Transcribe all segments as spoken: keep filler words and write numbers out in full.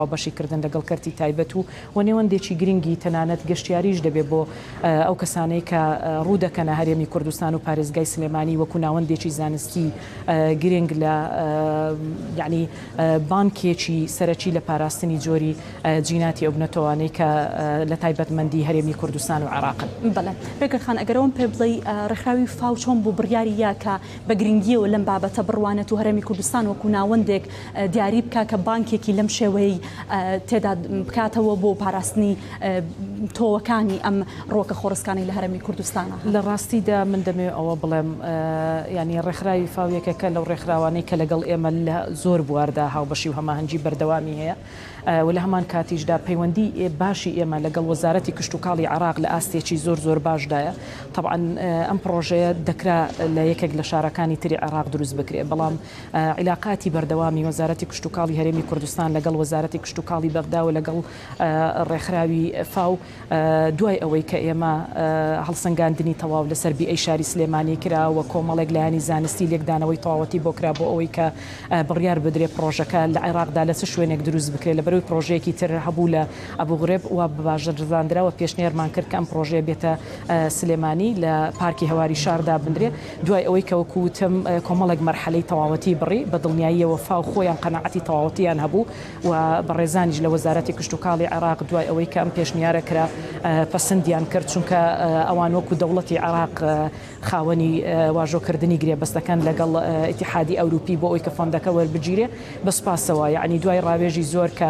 بەشیکردن لەگەڵ کەرتی تایبەت و و نێوەندێکی گرنگی تەنانەت گەشتیاریش دەبێت بۆ ئەو کەسانەی کە ڕوو دەکەنە هەرێمی کوردستان و پارێزگای سلێمانی وەکو ناوەندێکی زانستی گرنگ لە یعنی بانکێکی سەرەکی لە پاراستنی جۆری جیناتی ئەو بنەتەوانەی کە لە تایبەتمەندی هەرێمی کوردستان و عێراقن. بەڵێ ڕێگەرخان ئەگەرەوەم پێ بڵێ ڕێکخراوی فاو چۆن بۆ بڕیاری یا کە بە گرنگیەوە لەم بابەتە بڕوانێت و هەرێمی کوردستان وەکو ناوەندێک دیاری بکە کە بانکێکی لەم شێوەیە تێدا بکاتەوە بۆ پاراستنی تۆوەکانی ئەم ڕۆکە خۆڕستکانی لە هەرێمی کوردستانە. لە ڕاستیدا من دەمێ ئەوە بڵێم ینی ڕێکخراوی فاویەکەکە لەو ڕێکخراوانەی کە لەگەڵ ئێمە لە زۆر بواردا هاوبەشی و هەماهەنگی بەردەوامی هەیە و لە هەمان کاتیشدا پەیوەندی باشی ئێمە لەگەڵ وەزارەتی کشتتوکاڵی عێراق لە ئاستێکی زۆر زۆر باشدایە. طبعا ئەم پرۆژەیە دەکرا لە یەکێک لە شارەکانی تری عێراق دروست بکرێت، بەڵام عیلاقاتی بەردەوامی وەزارەتی کشتتوکاڵی هەرێمی کوردستان لەگەڵ وەزارەتی کشتتوکاڵی بەغدا و لەگەڵ ڕێکخراوی فاو دوای ئەوەی کە ئێمە هەڵسەنگاندنی تەواو لەسەر بیئەی شاری سلێمانی کرا و کۆمەڵێک لایانی زانستی لێکدانەوەی تەواوەتی بۆ کرا بۆ ئەوەی کە بڕیار بدرێ پرۆژەکە لە عێراقدا لە چ شوێنێک دروست بکرێت لە بەروی پرۆژەیەکی تر هەبوو لە ئەبوو غورێب و بەباژەرزاندراوە پێشنێرمان کرد کە ئەم پرۆژەیە بێتە سلێمانی لە پارکی هەواری شاردا بندرێ دوای ئەوەی کە وەکوتم کۆمەڵێک مەرحەلەی تەواوەتی بڕی بە دڵنیاییەوە فاو خۆیان قەنەعەتی تەواوەتیان هەبوو و بەڕێزانیش لە وەزارەتی کشتتوکاڵی عێراق دوای ئەوەی کە ئەم پێشنیارە کرا پەسەندیان کرد چونکە ئەوان وەکو دەوڵەتی عێراق خاوەنی واژۆکردنی گرێبەستەکان لەگەڵ ئیتیحادی ئەوروپی بۆ ئەوەی کە فۆندەکە وەربگیرێ بەسپاسەوە یعنی دوای ڕاوێژی زۆر کە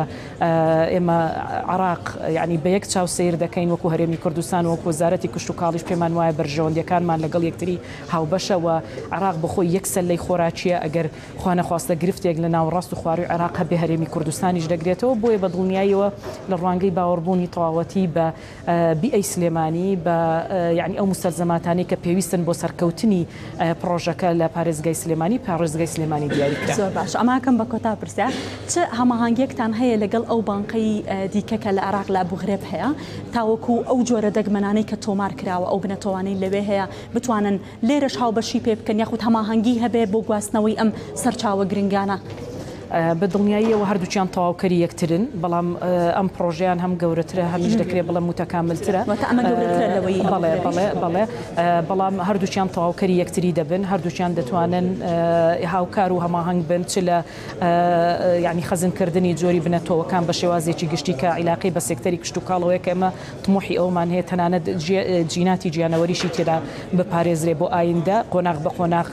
ئێمە عێراق یعنی بە یەک چاو سیر دەکەین وەکو هەرێمی کوردستان وەکو وەزارەتی کشتتوکاڵیش پێمان وایە بەرژەوەندەکانمان لەگەڵ یەکتری هاوبەشەوە عێراق بەخۆی یەک سەلەی خۆراکیە ئەگەر خوا نەخواستە گرفتێک لە ناوەڕاست و خواروی عێراق هەبێ هەرێمی کوردستانیش دەگرێتەوە بۆیە بە دڵنیاییەوە لە ڕوانگەی باوەڕبوونی تەواوەتی بە بیئەی سلێمانی بە یعنی ئەو مستەلزەماتانەی کە پێویستن بۆ سەرکەوتنی پرۆژەکە لە پارێزگای سلێمانی پارێزگای سلێمانی دیاری کرا. زۆر باش ئەماکەم بە کۆتا پرسیار چ هەماهەنگێکتان هەیە لەگەڵ ئەو بانقەی دیکەکە لە عێراق لە ئەبوو غورێب هەیە تاوەکو ئەو جۆرە دەگمەنانەی کە تۆمار کراوە ئەو بنەتەوانەی لەوێ هەیە بتوانن لێرەش هاوبەشی پێ بکەن یاخود هەماهەنگی هەبێ بۆ گواستنەوەی ئەم سەرچاوە گرنگانە؟ بە دڵنیاییەوە هەردووچیان تەواوکەری یەکترن، بەڵام ئەم پرۆژیان هەم گەورەترە هەمیش دەکرێت بڵێ متەکاملترە بەڵێ بەڵێ بەڵێ بەڵام هەردووچیان تەواوکەری یەکتری دەبن، هەردووچیان دەتوانن هاوکار و هەماهەنگ بن چ لە یعنی خەزمکردنی جۆری بنەتەوەکان بە شێوازێکی گشتی کە عیلاقی بە سێکتەری کشتتوکاڵەوەی کە ئێمە طموحی ئەومان هەیە تەنانەت جیناتی گیانەوەریشی تێدا بپارێزرێ بۆ ئایندە قۆناغ بە قۆناغ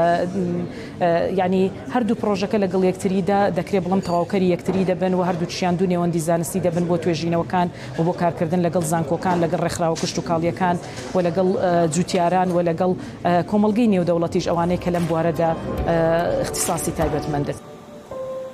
یعنی هەردوو پرۆژەکە لەگەڵ یەکتری دەکرێت بڵم تەواوکەری یەکتری دەبن و هەردووچیان دوو نێوەندی زانستی دەبن بۆ توێژینەوەکان و بۆ کارکردن لەگەڵ زانکۆکان لەگەڵ ڕێکخراوە کشتتوکاڵیەکان و لەگەڵ جوتیاران و لەگەڵ کۆمەڵگەی نێودەوڵەتیش ئەوانەی کە لەم بوارەدا اختصاصی تایبەتمەندن.